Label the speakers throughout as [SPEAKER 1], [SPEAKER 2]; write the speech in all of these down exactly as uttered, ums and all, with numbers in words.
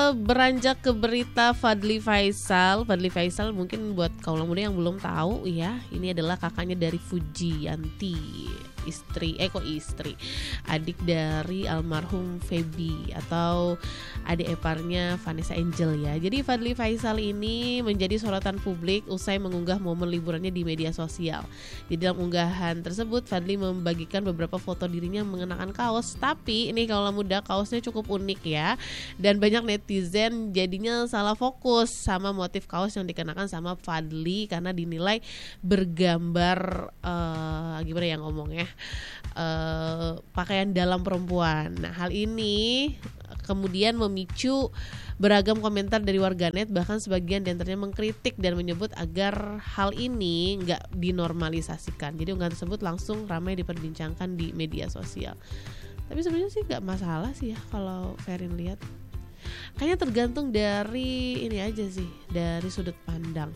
[SPEAKER 1] beranjak ke berita Fadly Faisal. Fadly Faisal mungkin buat kaula muda yang belum tahu ya, ini adalah kakaknya dari Fujianti, istri, eh kok istri, adik dari almarhum Feby atau adik iparnya Vanessa Angel ya. Jadi Fadly Faisal ini menjadi sorotan publik usai mengunggah momen liburannya di media sosial. Di dalam unggahan tersebut Fadly membagikan beberapa foto dirinya mengenakan kaos, tapi ini kaula muda kaosnya cukup unik ya. Dan banyak netizen jadinya salah fokus sama motif kaos yang dikenakan sama Fadly karena dinilai bergambar uh, gimana ya ngomongnya uh, pakaian dalam perempuan. Nah, hal ini kemudian memicu beragam komentar dari warganet, bahkan sebagian diantaranya mengkritik dan menyebut agar hal ini nggak dinormalisasikan. Jadi unggahan tersebut langsung ramai diperbincangkan di media sosial. Tapi sebenarnya sih nggak masalah sih ya kalau Ferin lihat. Kayaknya tergantung dari ini aja sih, dari sudut pandang.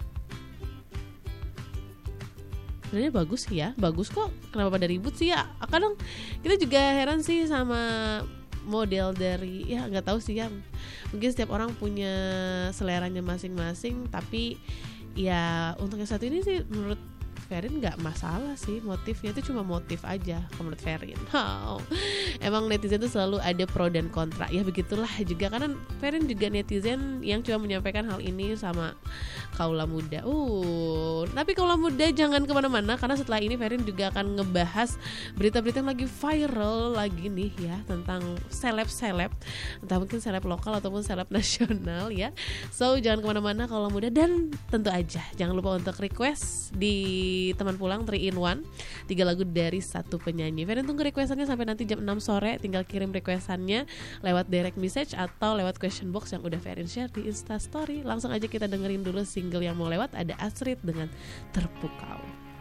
[SPEAKER 1] Sebenarnya bagus sih ya, bagus kok. Kenapa pada ribut sih ya? Kadang kita juga heran sih sama model dari, ya nggak tahu sih ya. Mungkin setiap orang punya seleranya masing-masing, tapi ya untuk yang satu ini sih menurut Ferin nggak masalah sih, motifnya itu cuma motif aja menurut Ferin. Oh, emang netizen itu selalu ada pro dan kontra, ya begitulah juga karena Ferin juga netizen yang cuma menyampaikan hal ini sama kaula muda. Uh, tapi kaula muda jangan kemana-mana karena setelah ini Ferin juga akan ngebahas berita-berita yang lagi viral lagi nih ya tentang seleb-seleb, entah mungkin seleb lokal ataupun seleb nasional ya. So jangan kemana-mana kaula muda, dan tentu aja jangan lupa untuk request di teman pulang three in one, tiga lagu dari satu penyanyi. Ferin tunggu requestannya sampai nanti jam enam sore. Tinggal kirim requestannya lewat direct message atau lewat question box yang udah Ferin share di Instastory. Langsung aja kita dengerin dulu single yang mau lewat. Ada Astrid dengan Terpukau.